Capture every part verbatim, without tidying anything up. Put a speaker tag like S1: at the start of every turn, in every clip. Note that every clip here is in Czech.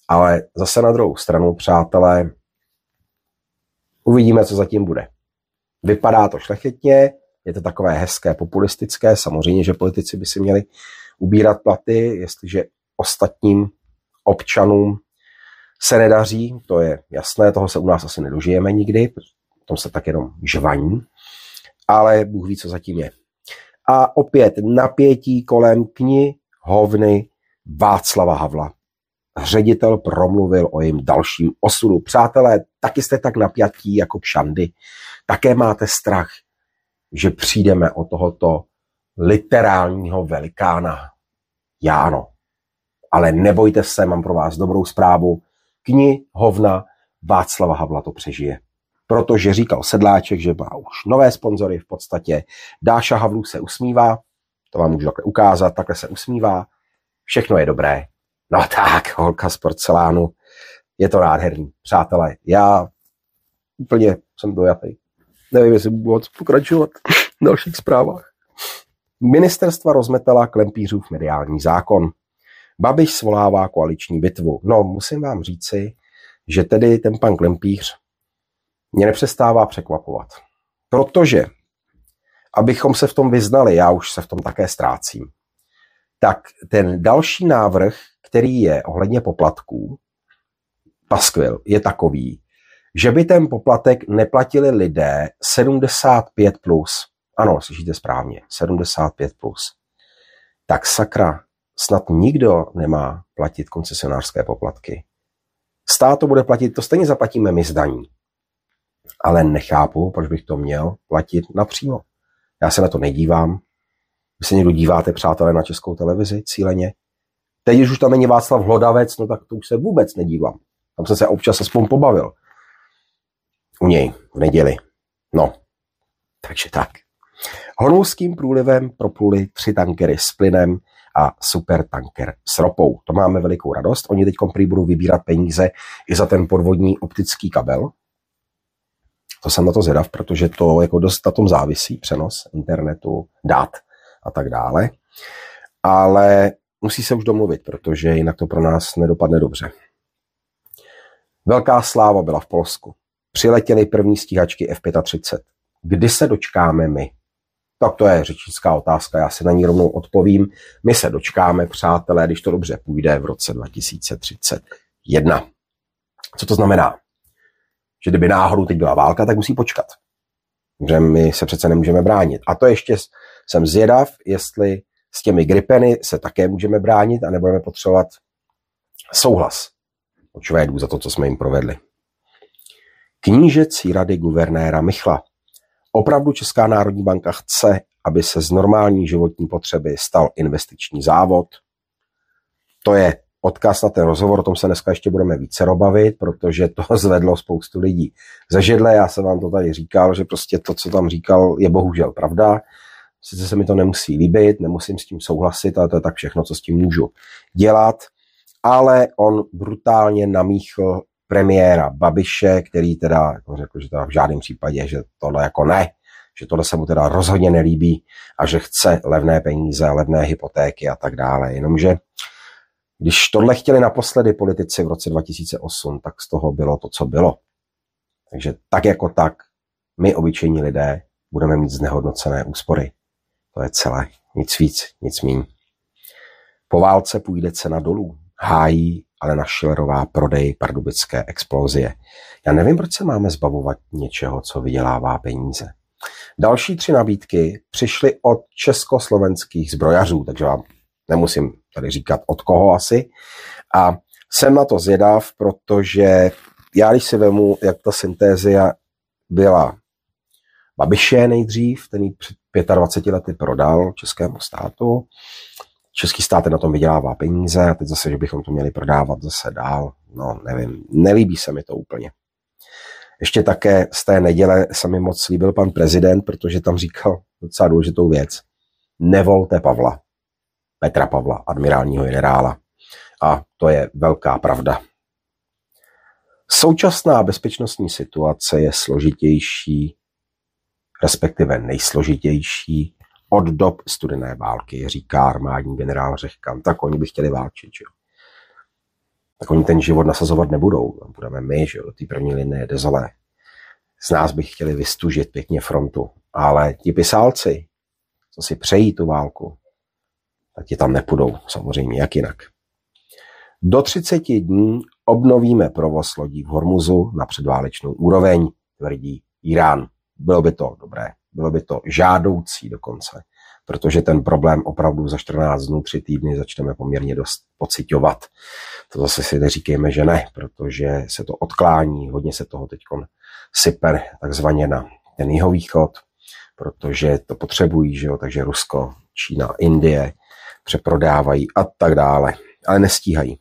S1: Ale zase na druhou stranu, přátelé, uvidíme, co zatím bude. Vypadá to šlechetně, je to takové hezké, populistické, samozřejmě, že politici by si měli ubírat platy, jestliže ostatním občanům se nedaří, to je jasné, toho se u nás asi nedožijeme nikdy, v tom se tak jenom žvaní, ale Bůh ví, co zatím je. A opět napětí kolem knihovny Václava Havla. Ředitel promluvil o jejím dalším osudu. Přátelé, taky jste tak napjatí jako kšandy. Také máte strach, že přijdeme o tohoto literálního velikána. Já ano. Ale nebojte se, mám pro vás dobrou zprávu. Knihovna Václava Havla to přežije. Protože říkal Sedláček, že má už nové sponzory v podstatě. Dáša Havlů se usmívá, to vám můžu takhle ukázat, takhle se usmívá. Všechno je dobré. No tak, holka z porcelánu, je to nádherný. Přátelé, já úplně jsem dojatý. Nevím, jestli budu moc pokračovat v dalších zprávách. Ministerstva rozmetala Klempířův mediální zákon. Babiš svolává koaliční bitvu. No, musím vám říci, že tedy ten pan Klempíř mě nepřestává překvapovat. Protože, abychom se v tom vyznali, já už se v tom také ztrácím, tak ten další návrh, který je ohledně poplatků, paskvil, je takový, že by ten poplatek neplatili lidé sedmdesát pět plus. Ano, slyšíte správně, sedmdesát pět plus. Tak sakra, snad nikdo nemá platit koncesionářské poplatky. Stát to bude platit, to stejně zaplatíme my z daní. Ale nechápu, proč bych to měl platit napřímo. Já se na to nedívám. Vy se někdo díváte, přátelé, na Českou televizi cíleně. Teď, když už tam není Václav Hlodavec, no tak to už se vůbec nedívám. Tam jsem se občas aspoň pobavil. U něj v neděli. No, takže tak. Honouským průlivem propluli tři tankery s plynem a supertanker s ropou. To máme velikou radost. Oni teď prý budou vybírat peníze i za ten podvodní optický kabel. To jsem na to zvědav, protože to jako dost na tom závisí, přenos internetu, dat a tak dále. Ale musí se už domluvit, protože jinak to pro nás nedopadne dobře. Velká sláva byla v Polsku. Přiletěly první stíhačky F třicet pět. Kdy se dočkáme my? Tak to je řečnická otázka, já si na ní rovnou odpovím. My se dočkáme, přátelé, když to dobře půjde, v roce dva tisíce třicet jedna. Co to znamená? Že kdyby náhodou teď byla válka, tak musí počkat. Že my se přece nemůžeme bránit. A to ještě jsem zvědav, jestli s těmi gripeny se také můžeme bránit a nebudeme potřebovat souhlas od Švédů za to, co jsme jim provedli. Knížecí rady guvernéra Michla. Opravdu Česká národní banka chce, aby se z normální životní potřeby stal investiční závod. To je odkaz na ten rozhovor, o tom se dneska ještě budeme více robavit, protože to zvedlo spoustu lidí ze židle. Já jsem vám to tady říkal, že prostě to, co tam říkal, je bohužel pravda. Sice se mi to nemusí líbit, nemusím s tím souhlasit, ale to je tak všechno, co s tím můžu dělat. Ale on brutálně namíchl premiéra Babiše, který teda jako řekl, že teda v žádném případě, že tohle jako ne, že tohle se mu teda rozhodně nelíbí a že chce levné peníze, levné hypotéky a tak dále. Jenomže když tohle chtěli naposledy politici v roce dva tisíce osm, tak z toho bylo to, co bylo. Takže tak jako tak, my obyčejní lidé budeme mít znehodnocené úspory. To je celé. Nic víc, nic míň. Po válce půjde cena dolů. Hájí Alena Schillerová prodej pardubické explozie. Já nevím, proč se máme zbavovat něčeho, co vydělává peníze. Další tři nabídky přišly od československých zbrojařů, takže vám nemusím tady říkat od koho asi. A jsem na to zvědav, protože já, když si vemu, jak ta syntézia byla Babiše nejdřív, ten ji před dvaceti pěti lety prodal českému státu. Český stát na tom vydělává peníze a teď zase, že bychom to měli prodávat zase dál. No, nevím, nelíbí se mi to úplně. Ještě také z té neděle se mi moc líbil pan prezident, protože tam říkal docela důležitou věc. Nevolte Pavla. Petra Pavla, admirálního generála. A to je velká pravda. Současná bezpečnostní situace je složitější, respektive nejsložitější od dob studené války, říká armádní generál Řehkan. Tak oni by chtěli válčit. Že? tak oni ten život nasazovat nebudou. Budeme my, že do té první linie dezolé. Z nás by chtěli vystužit pěkně frontu, ale ti pisálci, co si přejí tu válku, tak ti tam nepůjdou, samozřejmě, jak jinak. Do třiceti dní obnovíme provoz lodí v Hormuzu na předválečnou úroveň, tvrdí Irán. Bylo by to dobré, bylo by to žádoucí dokonce, protože ten problém opravdu za čtrnáct dnů, tři týdny začneme poměrně dost pociťovat. To zase si neříkejme, že ne, protože se to odklání, hodně se toho teď sype takzvaně na ten jihovýchod, protože to potřebují, že jo, takže Rusko, Čína, Indie přeprodávají a tak dále, ale nestíhají.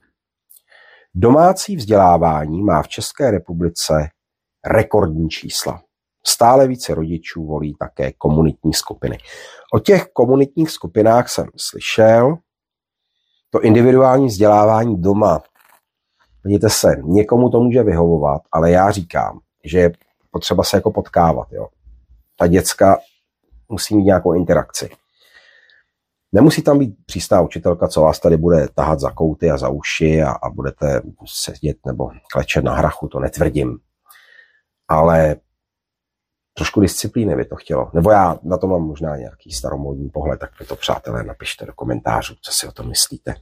S1: Domácí vzdělávání má v České republice rekordní čísla. Stále více rodičů volí také komunitní skupiny. O těch komunitních skupinách jsem slyšel. To individuální vzdělávání doma, vidíte se, někomu to může vyhovovat, ale já říkám, že je potřeba se jako potkávat. Jo. Ta děcka musí mít nějakou interakci. Nemusí tam být přísná učitelka, co vás tady bude tahat za kouty a za uši a, a budete sedět nebo klečet na hrachu, to netvrdím. Ale trošku disciplíny by to chtělo. Nebo já na to mám možná nějaký staromódní pohled, tak mi to, přátelé, napište do komentářů, co si o tom myslíte.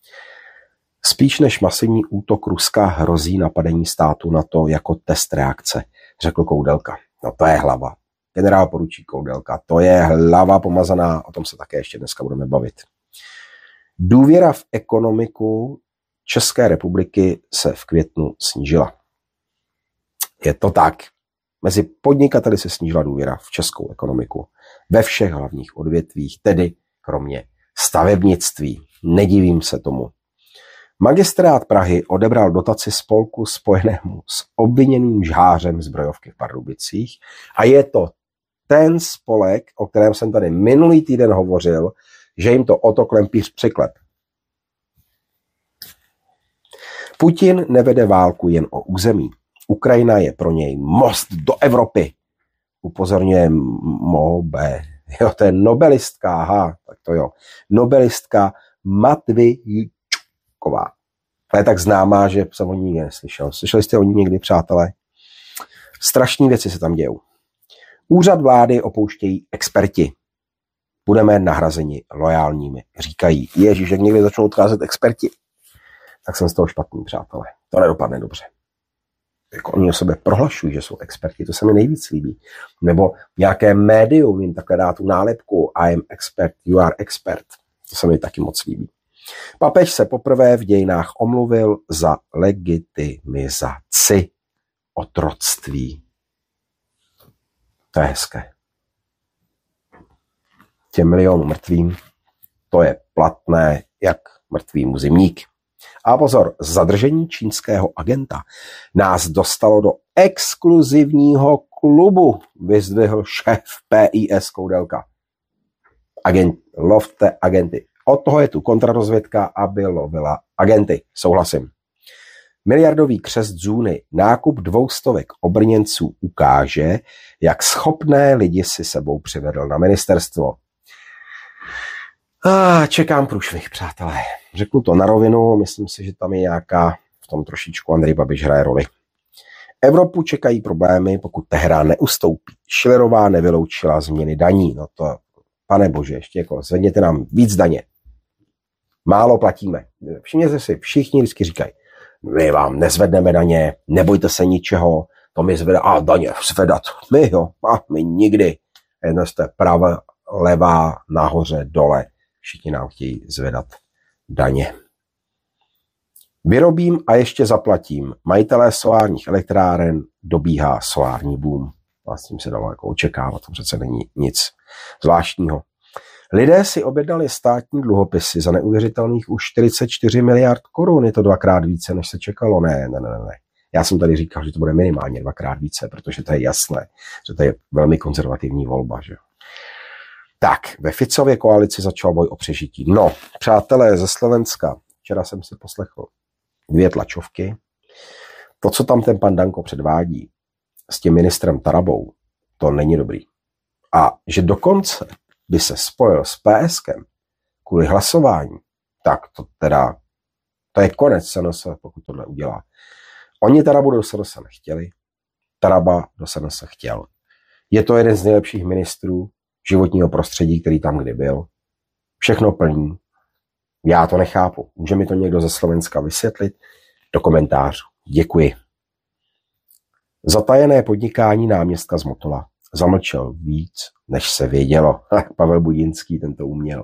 S1: Spíš než masivní útok Ruska hrozí napadení státu na to jako test reakce, řekl Koudelka. No to je hlava. Generál poručík Koudelka, to je hlava pomazaná, o tom se také ještě dneska budeme bavit. Důvěra v ekonomiku České republiky se v květnu snížila. Je to tak. Mezi podnikateli se snížila důvěra v českou ekonomiku. Ve všech hlavních odvětvích, tedy kromě stavebnictví. Nedivím se tomu. Magistrát Prahy odebral dotaci spolku spojenému s obviněným žhářem zbrojovky v Pardubicích a je to ten spolek, o kterém jsem tady minulý týden hovořil, že jim to Otto Klempíř přiklep. Putin nevede válku jen o území. Ukrajina je pro něj most do Evropy. Upozorňuje Mobe. Jo, to je nobelistka, aha, tak to jo. Nobelistka Matvičková. Ta je tak známá, že jsem o ní nikdy neslyšel. Slyšeli jste o ní někdy, přátelé? Strašné věci se tam dějou. Úřad vlády opouštějí experti. Budeme nahrazeni lojálními. Říkají, ježiš, jak někdy začnou odcházet experti. Tak jsem z toho špatný, přátelé. To nedopadne dobře. Jako oni o sebe prohlašují, že jsou experti, to se mi nejvíc líbí. Nebo nějaké médium jim takhle dá tu nálepku I am expert, you are expert. To se mi taky moc líbí. Papež se poprvé v dějinách omluvil za legitimizaci otroctví. To je hezké. Těm milionům mrtvým to je platné jak mrtvýmu zimník. A pozor, zadržení čínského agenta nás dostalo do exkluzivního klubu, vyzdvihl šéf P I S Koudelka. Agent, lovte agenty. Od toho je tu kontrarozvědka, aby lovila agenty. Souhlasím. Miliardový křest Zůny, nákup dvoustovek obrněnců ukáže, jak schopné lidi si sebou přivedl na ministerstvo. Ah, čekám průšvih, přátelé. Řeknu to na rovinu, myslím si, že tam je nějaká, v tom trošičku Andrej Babiš hraje roli. Evropu čekají problémy, pokud Teherán neustoupí. Schillerová nevyloučila změny daní. No to, pane bože, ještě jako zvedněte nám víc daně. Málo platíme. Všimněte si, všichni vždycky říkají, my vám nezvedneme daně, nebojte se ničeho, to my zvedá, a daně zvedat. My jo, a my nikdy. Jedno jste pravá, levá, nahoře, dole. Všichni nám chtějí zvedat daně. Vyrobím a ještě zaplatím. Majitelé solárních elektráren dobíhá solární boom. A s tím se dalo jako očekávat, to přece není nic zvláštního. Lidé si objednali státní dluhopisy za neuvěřitelných už čtyřicet čtyři miliard korun. Je to dvakrát více, než se čekalo. Ne, ne, ne, ne. Já jsem tady říkal, že to bude minimálně dvakrát více, protože to je jasné, že to je velmi konzervativní volba. Že? Tak, ve Ficově koalici začal boj o přežití. No, přátelé ze Slovenska, včera jsem si poslechl dvě tlačovky. To, co tam ten pan Danko předvádí s tím ministrem Tarabou, to není dobrý. A že dokonce by se spojil s PSkem kvůli hlasování, tak to teda, To je konec S N S, pokud tohle udělá. Oni Tarabu do S N S nechtěli, Taraba do S N S chtěl. Je to jeden z nejlepších ministrů životního prostředí, který tam kdy byl. Všechno plní. Já to nechápu. Může mi to někdo ze Slovenska vysvětlit? Do komentářů. Děkuji. Zatajené podnikání náměstka z Motola. Zamlčel víc, než se vědělo. Pavel Budinský, ten to uměl.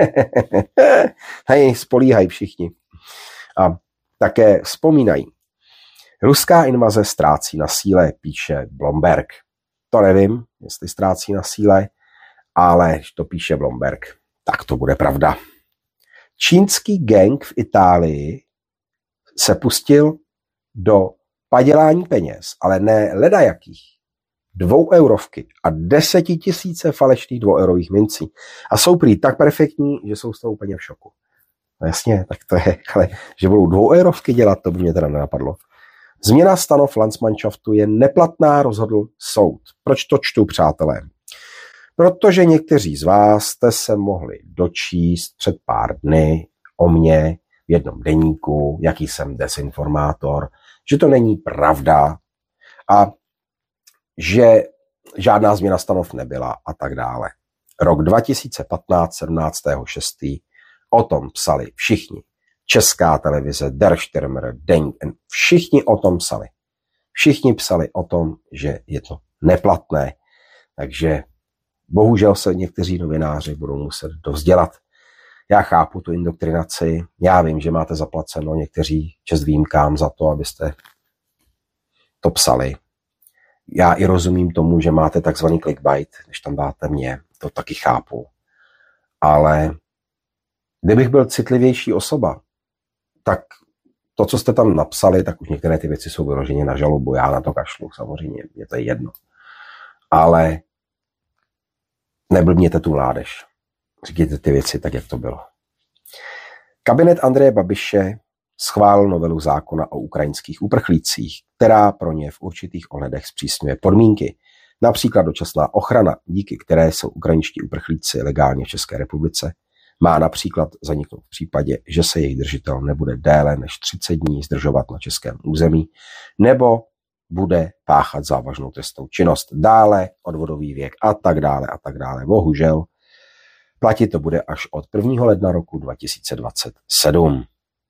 S1: Hej, spolíhají všichni. A také vzpomínají. Ruská invaze ztrácí na síle, píše Bloomberg. To nevím, jestli ztrácí na síle, ale to píše Bloomberg. Tak to bude pravda. Čínský gang v Itálii se pustil do padělání peněz, ale ne ledajakých. Dvoueurovky a desetitisíce falešných dvoueurových mincí. A jsou prý tak perfektní, že jsou z toho úplně v šoku. No jasně, tak to je, ale že budou dvoueurovky dělat, to by mě teda nenapadlo. Změna stanov Landsmannschaftu je neplatná, rozhodl soud. Proč to čtu, přátelé? Protože někteří z vás jste se mohli dočíst před pár dny o mně v jednom deníku, jaký jsem desinformátor, že to není pravda a že žádná změna stanov nebyla a tak dále. Rok dva tisíce patnáct, sedmnáctého šestého o tom psali všichni. Česká televize, Der Stürmer, Deník, všichni o tom psali. Všichni psali o tom, že je to neplatné. Takže bohužel se někteří novináři budou muset dovzdělat. Já chápu tu indoktrinaci, já vím, že máte zaplaceno někteří čest výjimkám za to, abyste to psali. Já i rozumím tomu, že máte takzvaný clickbait, když tam dáte mě, to taky chápu. Ale kdybych byl citlivější osoba, tak to, co jste tam napsali, tak už některé ty věci jsou vyloženě na žalobu. Já na to kašlu, samozřejmě, mě to je jedno. Ale neblbněte tu mládež. Říkejte ty věci tak, jak to bylo. Kabinet Andreje Babiše schválil novelu zákona o ukrajinských uprchlících, která pro ně v určitých ohledech zpřísňuje podmínky. Například dočasná ochrana, díky které jsou ukrajinští uprchlíci legálně v České republice, má například zaniknout v případě, že se jejich držitel nebude déle než třicet dní zdržovat na českém území, nebo bude páchat závažnou trestnou činnost. Dále odvodový věk a tak dále a tak dále. Bohužel platit to bude až od prvního ledna roku dva tisíce dvacet sedm.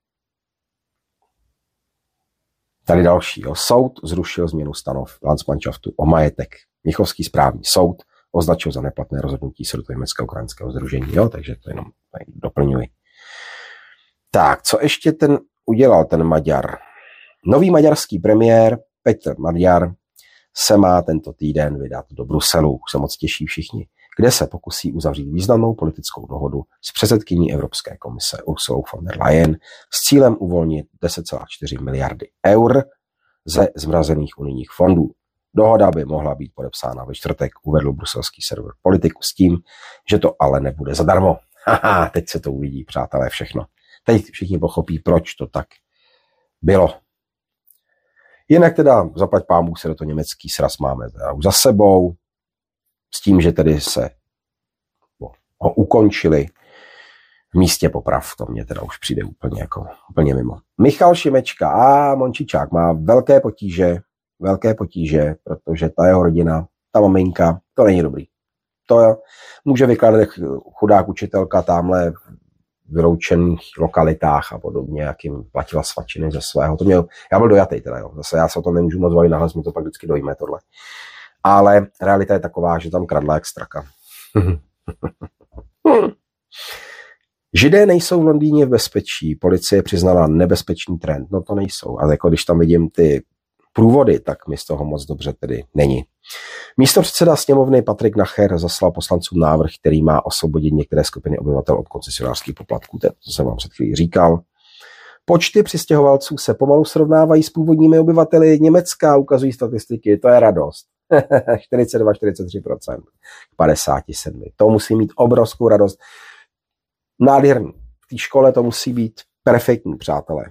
S1: Tady další. Jo. Soud zrušil změnu stanov Landsmannschaftu o majetek. Mnichovský správní soud označil za neplatné rozhodnutí Sudetoněmeckého ukrajinského sdružení. Jo, takže to jenom doplňuji. Tak, co ještě ten udělal ten Maďar? Nový maďarský premiér Petr Magyar se má tento týden vydat do Bruselu, už se moc těší všichni, kde se pokusí uzavřít významnou politickou dohodu s předsedkyní Evropské komise Ursulou von der Leyen s cílem uvolnit deset celá čtyři miliardy eur ze zmrazených unijních fondů. Dohoda by mohla být podepsána ve čtvrtek, uvedl bruselský server Politiku s tím, že to ale nebude zadarmo. Haha, teď se to uvidí, přátelé, všechno. Teď všichni pochopí, proč to tak bylo. Jinak teda zaplať pámu se do to německý sraz máme teda už za sebou, s tím, že tedy se ho ukončili v místě poprav. To mě teda už přijde úplně, jako, úplně mimo. Michal Šimečka a Mončičák má velké potíže, velké potíže, protože ta jeho rodina, ta maminka, to není dobrý. To je, může vykládat chudák učitelka tamhle v vyloučených lokalitách a podobně, jak jim platila svačiny ze svého. To mě, já byl dojatý teda, jo. Zase já se o tom nemůžu moc bavit nahlas, mi to pak vždycky dojme tohle. Ale realita je taková, že tam kradla jak straka. Židé nejsou v Londýně v bezpečí. Policie přiznala nebezpečný trend. No to nejsou. Ale jako když tam vidím ty průvody, tak mi z toho moc dobře tedy není. Místopředseda sněmovny Patrik Nacher zaslal poslancům návrh, který má osvobodit některé skupiny obyvatel od koncesionářských poplatků. To jsem vám před chvílí říkal. Počty přistěhovalců se pomalu srovnávají s původními obyvateli Německa, ukazují statistiky. To je radost. čtyřicet dva až čtyřicet tři procent k padesáti sedmi. To musí mít obrovskou radost. Nádherný. V té škole to musí být perfektní, přátelé.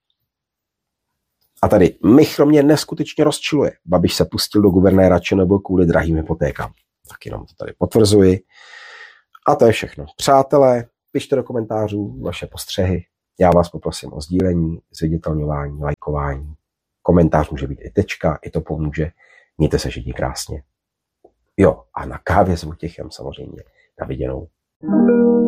S1: A tady Michl mě neskutečně rozčiluje. Babiš se pustil do guvernéra ČNB kvůli drahým hypotékám. Tak jenom to tady potvrzuji. A to je všechno. Přátelé, pište do komentářů vaše postřehy Já vás poprosím o sdílení, zviditelňování, lajkování. Komentář může být i tečka, i to pomůže. Mějte se všichni krásně. Jo, a na kávě s Vojtěchem samozřejmě. Na viděnou.